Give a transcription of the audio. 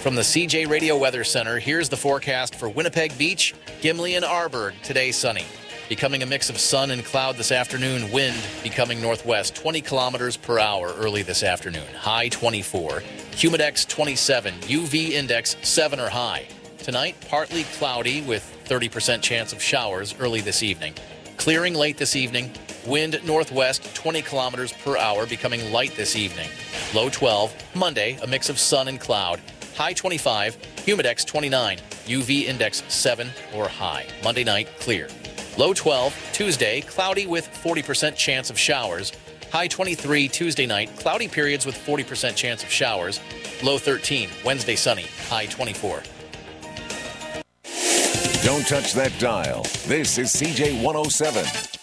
From the CJ Radio Weather Center, here's the forecast for Winnipeg Beach, Gimli, and Arborg. Today, sunny. Becoming a mix of sun and cloud this afternoon. Wind becoming northwest, 20 kilometers per hour early this afternoon. High 24. Humidex 27. UV index 7 or high. Tonight, partly cloudy with 30% chance of showers early this evening. Clearing late this evening. Wind northwest, 20 kilometers per hour, becoming light this evening. Low 12. Monday, a mix of sun and cloud. High 25, Humidex 29, UV index 7 or high. Monday night, clear. Low 12, Tuesday, cloudy with 40% chance of showers. High 23, Tuesday night, cloudy periods with 40% chance of showers. Low 13, Wednesday sunny, high 24. Don't touch that dial. This is CJ 107.